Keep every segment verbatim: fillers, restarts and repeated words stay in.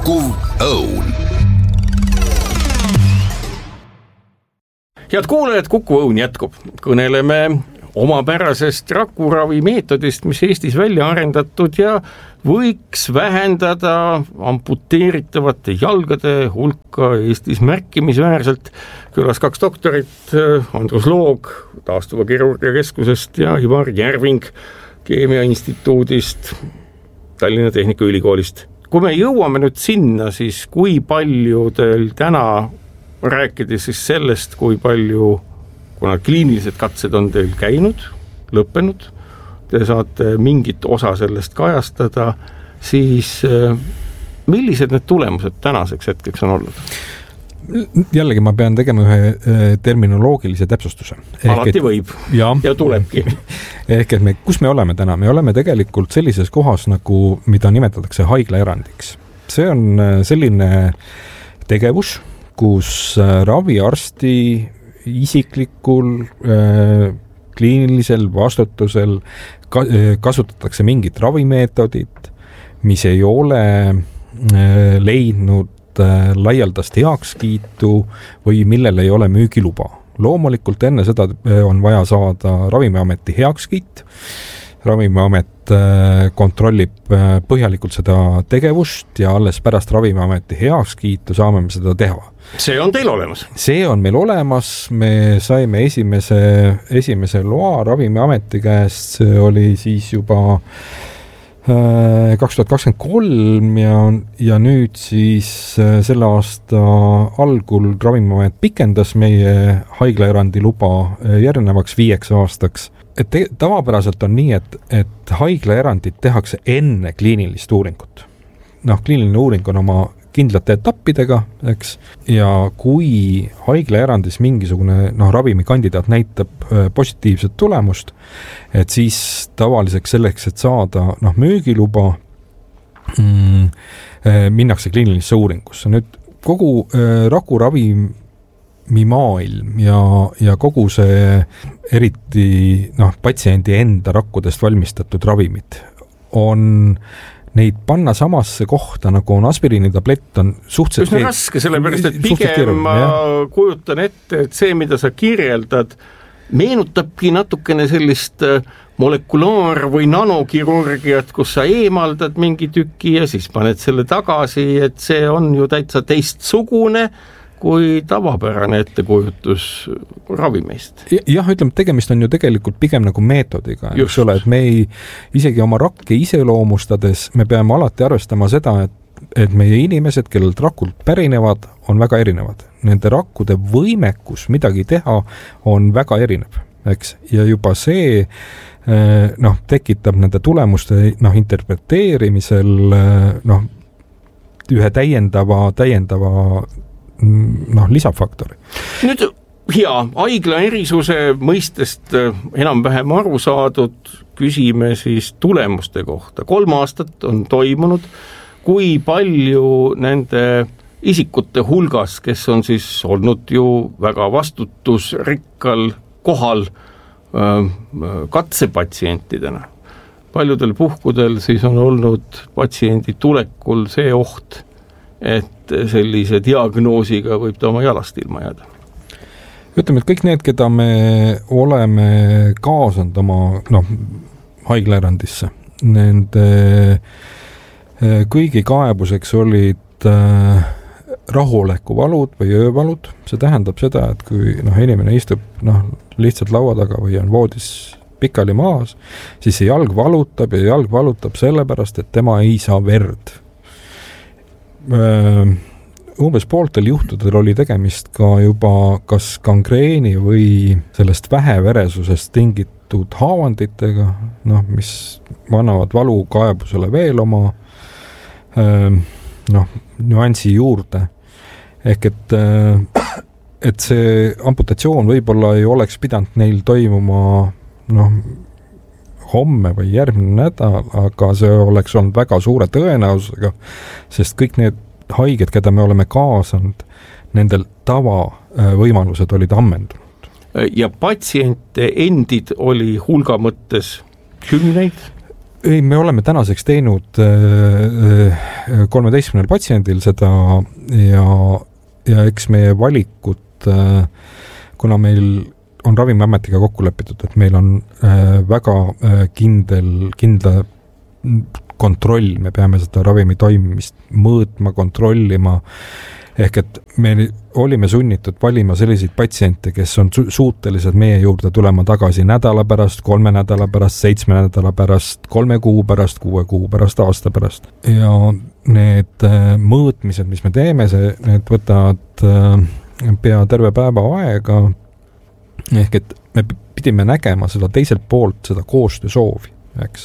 Kuku Õun. Head kuulajad, Kuku Õun jätkub. Kõneleme omapärasest rakuravi meetodist, mis Eestis välja arendatud ja võiks vähendada amputeeritavate jalgade hulka Eestis märkimisväärselt. Külas kaks doktorit, Andrus Loog taastuva kirurgia keskusest ja Ivar Järving Keemia instituudist, Tallinna Tehnikaülikoolist. Kui me jõuame nüüd sinna, siis kui palju teil täna rääkida siis sellest, kui palju, kuna kliinilised katsed on teil käinud, lõppenud, te saate mingit osa sellest kajastada, siis millised need tulemused tänaseks hetkeks on olnud? Jällegi ma pean tegema ühe terminoloogilise täpsustuse. Alati et, võib ja, ja tulebki. Ehk et me, kus me oleme täna? Me oleme tegelikult sellises kohas, nagu mida nimetatakse haiglaerandiks. See on selline tegevus, kus raviarsti isiklikul äh, kliinilisel vastutusel ka, äh, kasutatakse mingit ravimeetodit, mis ei ole äh, leidnud äh, laialdast heakskiitu või millel ei ole müügiluba. Loomulikult enne seda on vaja saada Ravimiameti heakskiit. Ravimiamet äh, kontrollib äh, põhjalikult seda tegevust ja alles pärast Ravimiameti heakskiitu saame me seda teha. See on teil olemas? See on meil olemas. Me saime esimese, esimese loa Ravimiameti käest. See oli siis juba äh, kaks tuhat kakskümmend kolm ja, ja nüüd siis äh, selle aasta algul Ravimiamet pikendas meie haiglaerandi luba äh, järgnevaks viieks aastaks. Et te, tavapäraselt on nii, et, et haiglaerandid tehakse enne kliinilist uuringut. Noh, kliiniline uuring on oma kindlate etappidega, eks, ja kui haiglaerandis mingisugune noh, ravimikandidaat näitab positiivset tulemust, et siis tavaliseks selleks, et saada noh, müügiluba, mm, minnakse kliinilisse uuringusse. Nüüd kogu äh, rakuravi maailm ja, ja kogu see eriti noh, patsiendi enda rakkudest valmistatud ravimid on neid panna samasse kohta, nagu on aspiriinitablett, on suhteliselt... Üsna raske, sellepärast, et pigem ma kujutan ette, et see, mida sa kirjeldad, meenutabki natukene sellist molekulaar- või nanokirurgiat, kus sa eemaldad mingi tüki ja siis paned selle tagasi, et see on ju täitsa teistsugune kui tavapärane ettekujutus ravimeist. Jah, ütleme, tegemist on ju tegelikult pigem nagu meetodiga, eks ole, et me ei, isegi oma rakke iseloomustades me peame alati arvestama seda, et, et meie inimesed, kellelt rakult pärinevad, on väga erinevad. Nende rakkude võimekus midagi teha on väga erinev, eks, ja juba see noh, tekitab nende tulemuste noh, interpreteerimisel noh, ühe täiendava, täiendava noh, lisafaktori. Nüüd hea, haigla erisuse mõistest enam-vähem aru saadud, küsime siis tulemuste kohta. Kolm aastat on toimunud, kui palju nende isikute hulgas, kes on siis olnud ju väga vastutusrikkal kohal katsepatsientidena. Paljudel puhkudel siis on olnud patsiendi tulekul see oht, et sellise diagnoosiga võib ta oma jalast ilma jääda. Ütleme, et kõik need, keda me oleme kaasanud oma noh, haiglaerandisse, nende kõigi kaebuseks olid äh, rahulekuvalud või öövalud. See tähendab seda, et kui noh, inimene istub noh, lihtsalt laua taga või on voodis pikali maas, siis see jalg valutab ja jalg valutab sellepärast, et tema ei saa verd. Umbes pooltel juhtudel oli tegemist ka juba kas gangreeni või sellest väheveresusest tingitud haavanditega, noh, mis annavad valukaebusele veel oma noh, nüansi juurde. Ehk et, et see amputatsioon võib-olla ei oleks pidanud neil toimuma noh, homme või järgmine nädal, aga see oleks olnud väga suure tõenäosusega, sest kõik need haiged, keda me oleme kaasanud, nendel tavavõimalused olid ammendunud. Ja patsiente endid oli hulga mõttes kümneid? ei, me oleme tänaseks teinud kolmeteistkümnel patsiendil seda ja, ja eks meie valikut, kuna meil on Ravimiametiga kokku lepitud, et meil on väga kindel, kindla kontroll, me peame seda ravimi toimimist mõõtma, kontrollima, ehk et me olime sunnitud valima selliseid patsiente, kes on su- suutelised meie juurde tulema tagasi nädala pärast, kolme nädala pärast, seitsme nädala pärast, kolme kuu pärast, kuue kuu pärast, aasta pärast. Ja need mõõtmised, mis me teeme, see, need võtavad pea terve päeva aega, ehk et me pidime nägema seda teiselt poolt, seda koostöösoovi, eks.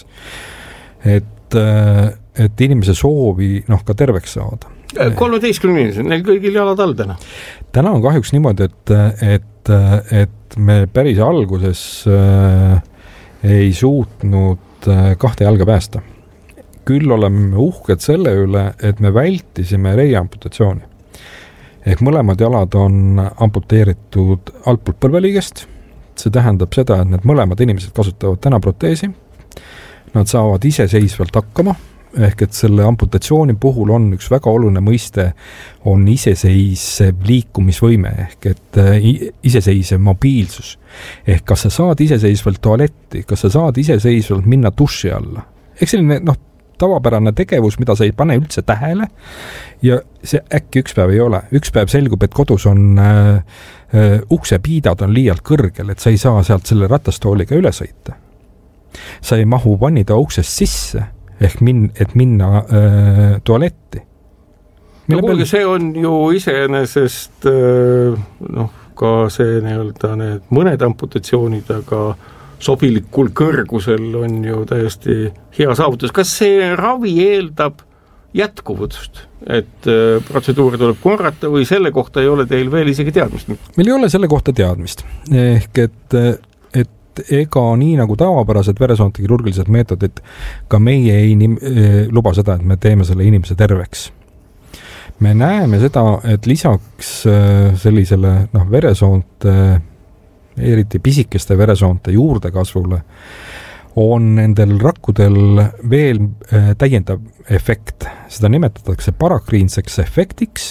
Et, et inimese soovi noh, ka terveks saada. kolmeteistkümne inimesed, neil kõigil jalad all täna? Täna on kahjuks niimoodi, et, et, et me päris alguses äh, ei suutnud äh, kahte jalga päästa. Küll oleme uhked selle üle, et me vältisime reiamputatsiooni. Ehk mõlemad jalad on amputeeritud altpoolt põlveliigest. See tähendab seda, et need mõlemad inimesed kasutavad täna proteesi. Nad saavad iseseisvalt hakkama, ehk et selle amputatsiooni puhul on üks väga oluline mõiste, on iseseisev liikumisvõime, ehk et iseseisev mobiilsus. Ehk kas sa saad iseseisvalt tualetti, kas sa saad iseseisvalt minna duši alla. Ehk selline noh, tavapärane tegevus, mida sa ei pane üldse tähele ja see äkki üks päev ei ole. Üks päev selgub, et kodus on äh, äh, uksepiidad on liialt kõrgel, et sa ei saa sealt selle ratastooliga üle sõita. Sa ei mahu vannida uksest sisse, ehk min, et minna äh, tualetti. No kuulge, see on ju iseenesest äh, noh, ka see nii-öelda need mõned amputatsioonid, aga sobilikul kõrgusel on ju täiesti hea saavutus. Kas see ravi eeldab jätkuvust, et äh, protseduuri tuleb korrata või selle kohta ei ole teil veel isegi teadmist? Meil ei ole selle kohta teadmist. Ehk et ega nii nagu tavapärased veresoonte kirurgilised meetodid, ka meie ei nim-, luba seda, et me teeme selle inimese terveks. Me näeme seda, et lisaks sellisele noh, veresoonte, eriti pisikeste veresoonte juurdekasvule, on nendel rakkudel veel täiendav efekt. Seda nimetatakse parakriinseks efektiks,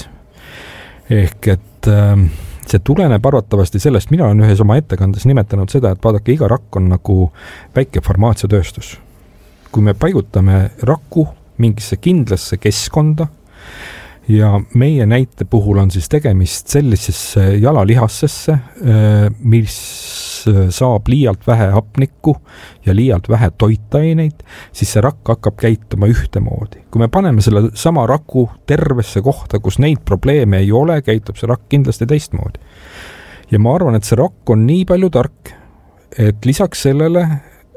ehk et see tuleneb arvatavasti sellest, mina olen ühes oma ettekandes nimetanud seda, et vaadake, iga rakk on nagu väike farmaatsiatööstus. Kui me paigutame rakku mingisse kindlasse keskkonda ja meie näite puhul on siis tegemist sellisesse jalalihassesse, mis saab liialt vähe hapnikku ja liialt vähe toitaineid, siis see rakk hakkab käituma ühtemoodi. Kui me paneme selle sama raku tervesse kohta, kus neid probleeme ei ole, käitub see rakk kindlasti teistmoodi. Ja ma arvan, et see rakk on nii palju tark, et lisaks sellele,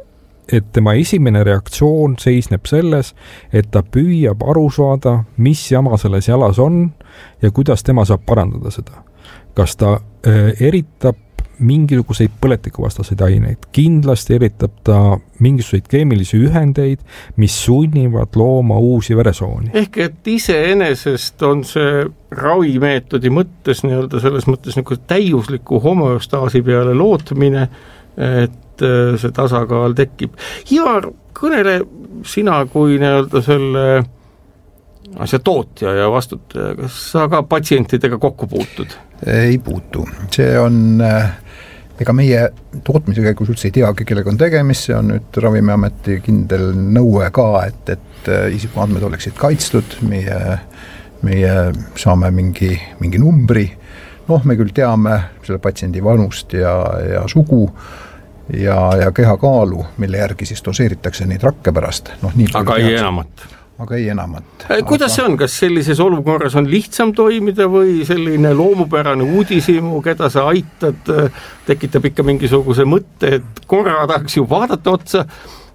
et tema esimene reaktsioon seisneb selles, et ta püüab aru saada, mis jama selles jalas on ja kuidas tema saab parandada seda. Kas ta äh, eritab mingisuguseid põletikuvastaseid aineid. Kindlasti eritab ta mingisuguseid keemilisi ühendeid, mis sunnivad looma uusi veresooni. Ehk et iseenesest on see ravimeetodi mõttes nii-öelda selles mõttes nagu täiusliku homeostaasi peale lootmine, et see tasakaal tekib. Ivar, kõnele sina kui nii-öelda selle asja tootja ja vastutaja, kas sa ka patsientidega kokku puutud? Ei puutu. See on ega meie tootmise käigus üldse ei teagi, kellega on tegemist, see on nüüd Ravimiameti kindel nõue ka, et, et isikuandmed oleksid kaitstud, meie, meie saame mingi, mingi numbri, noh, me küll teame selle patsiendi vanust ja, ja sugu ja, ja kehakaalu, mille järgi siis doseeritakse neid rakke pärast. No, nii aga ei enamat. Aga ei enamat. Kuidas aga... see on? Kas sellises olukorras on lihtsam toimida või selline loomupärane uudisimu, keda sa aitad, tekitab ikka mingisuguse mõtte, et korra tahaks ju vaadata otsa?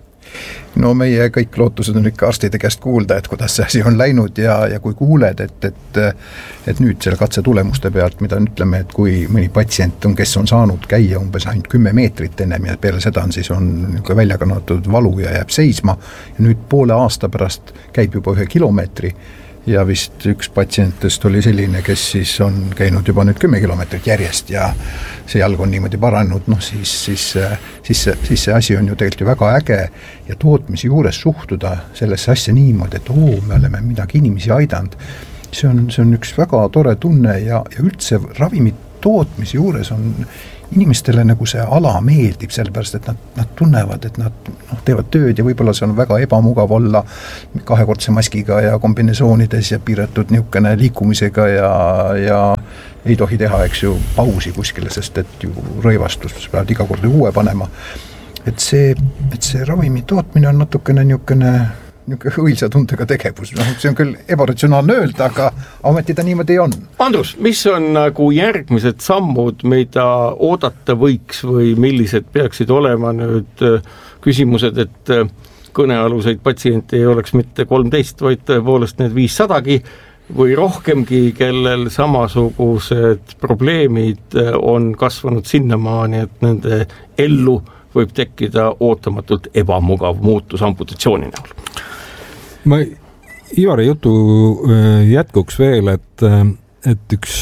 No meie kõik lootused on ikka arstide käest kuulda, et kuidas see asi on läinud ja, ja kui kuuled, et, et, et nüüd selle katse tulemuste pealt, mida ütleme, et kui mõni patsient on, kes on saanud käia umbes ainult kümme meetrit ennem ja peale seda on siis on välja kannatud valu ja jääb seisma ja nüüd poole aasta pärast käib juba ühe kilomeetri, ja vist üks patsientest oli selline, kes siis on käinud juba nüüd kümme kilomeetrit järjest ja see jalg on niimoodi paranud, noh siis, siis, siis, siis see asi on ju tegelikult ju väga äge ja tootmise juures suhtuda sellesse asja niimoodi, et oo, me oleme midagi inimesi aidanud. See on, see on üks väga tore tunne ja, ja üldse ravimit tootmise juures on inimestele nagu see ala meeldib, sellepärast, et nad, nad tunnevad, et nad noh, teevad tööd ja võib-olla see on väga ebamugav olla kahekordse maskiga ja kombinesoonides ja piiratud niisugune liikumisega ja, ja ei tohi teha, eks ju, pausi kuskile, sest et ju rõivastus peavad iga kord uue panema. Et see, et see ravimi tootmine on natukene niisugune niisugune õilsa tundega tegevus, no, see on küll ebaratsionaalne öelda, aga ometi ta niimoodi on. Andrus, mis on nagu järgmised sammud, mida oodata võiks või millised peaksid olema nüüd küsimused, et kõnealuseid patsiente ei oleks mitte kolmteist, vaid tõepoolest need viissadagi või rohkemgi, kellel samasugused probleemid on kasvanud sinnamaani, et nende ellu võib tekkida ootamatult ebamugav muutus amputatsiooni näol. Ma Ivari jutu jätkuks veel, et, et üks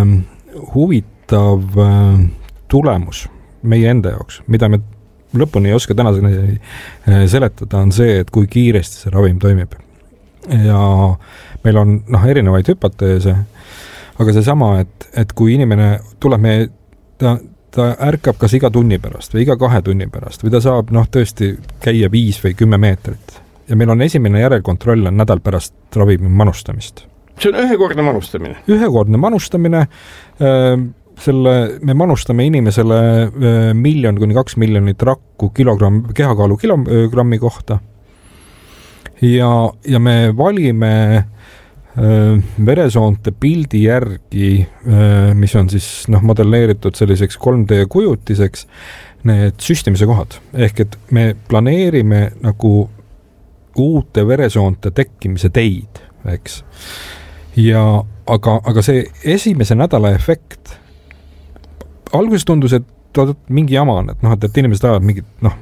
huvitav tulemus meie enda jaoks, mida me lõpuni ei oska tänaseni seletada, on see, et kui kiiresti see ravim toimib. Ja meil on noh, erinevaid hüpoteese, aga see sama, et, et kui inimene tuleb meie, ta, ta ärkab kas iga tunni pärast või iga kahe tunni pärast või ta saab noh, tõesti käia viis või kümme meetrit. Ja meil on esimene järelkontroll on nädal pärast ravimi manustamist. See on ühekordne manustamine? Ühekordne manustamine. Selle, me manustame inimesele miljon kuni kaks miljonit rakku kilogramm, kehakaalu kilogrammi kohta. Ja, ja me valime veresoonte pildi järgi, mis on siis noh, modelleeritud selliseks kolm D kujutiseks, need süstimise kohad. Ehk et me planeerime nagu uute veresoonte tekkimise teid, eks. Ja, aga, aga see esimese nädala efekt, alguses tundus, et mingi jama on, et, noh, et inimesed ajavad mingit, noh,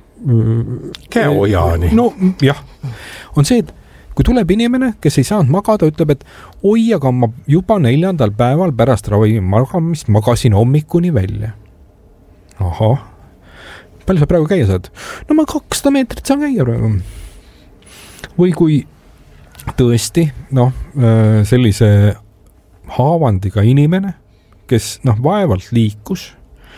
käojaani. No jah, on see, et kui tuleb inimene, kes ei saanud magada, ütleb, et oi, aga ma juba neljandal päeval pärast ravimi magamist magasin hommikuni välja. Ahah, palju sa praegu käia saad? No ma kakssada meetrit saan käia praegu. Või kui tõesti, noh, sellise haavandiga inimene, kes, noh, vaevalt liikus,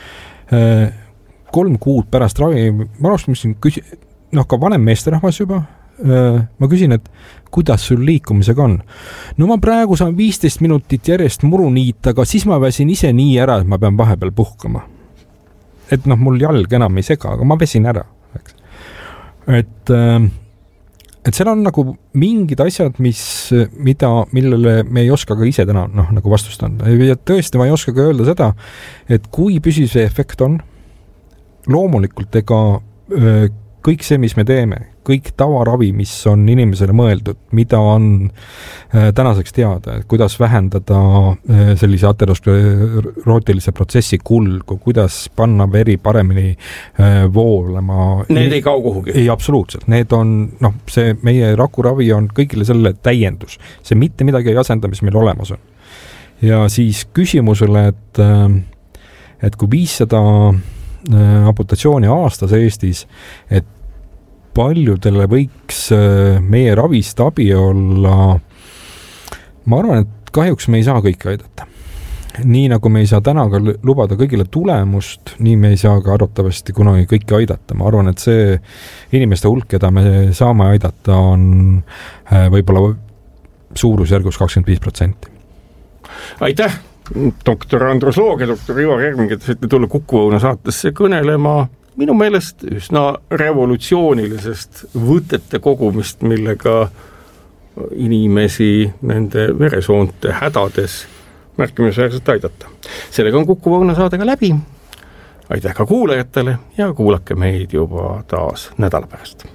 kolm kuud pärast ravi, ma alustasin, noh, ka vanem meesterahvas juba, ma küsin, et kuidas sul liikumisega on? No ma praegu saan viisteist minutit järjest muru niita, aga siis ma väsin ise nii ära, et ma pean vahepeal puhkama. Et noh, mul jalg enam ei sega, aga ma vesin ära. Eks. Et et seal on nagu mingid asjad, mis, mida, millele me ei oska ka ise täna noh, nagu vastust anda. Ja tõesti, ma ei oska ka öelda seda, et kui püsiv see efekt on, loomulikult ega kõik see, mis me teeme, kõik tavaravi, mis on inimesele mõeldud, mida on tänaseks teada, et kuidas vähendada sellise aterosklerootilise protsessi kulgu, kuidas panna veri paremini voolama. Need ei kao kuhugi? Ei, absoluutselt. Need on, noh, see meie rakuravi on kõigile selle täiendus. See mitte midagi ei asenda, mis meil olemas on. Ja siis küsimusele, et, et kui viissada amputatsiooni aastas Eestis, et paljudele võiks meie ravist abi olla, ma arvan, et kahjuks me ei saa kõike aidata. Nii nagu me ei saa täna ka lubada kõigile tulemust, nii me ei saa ka arvatavasti kunagi kõike aidata. Ma arvan, et see inimeste hulk, keda me saame aidata, on võib-olla suurusjärgus kakskümmend viis protsenti. Aitäh, doktor Andrus Loog ja doktor Ivar Järving, et saite tulla Kuku Õuna saatesse kõnelema minu meelest üsna revolutsioonilisest võtete kogumist, millega inimesi nende veresoonte hädades märkimisväärselt aidata. Sellega on Kuku Õuna saadega läbi. Aitäh ka kuulajatele ja kuulake meid juba taas nädala pärast.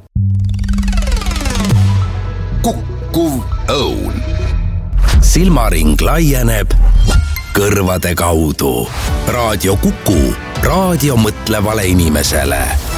Kuku Õun. Silmaring laieneb kõrvade kaudu. Raadio Kuku, raadio mõtlevale inimesele.